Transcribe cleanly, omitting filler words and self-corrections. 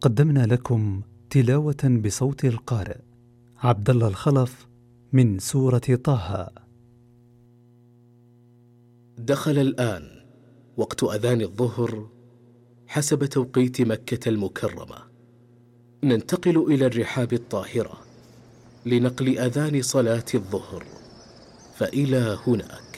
قدمنا لكم تلاوة بصوت القارئ عبد الله الخلف من سورة طه. دخل الآن وقت أذان الظهر حسب توقيت مكة المكرمة. ننتقل إلى الرحاب الطاهرة لنقل أذان صلاة الظهر، فإلى هناك.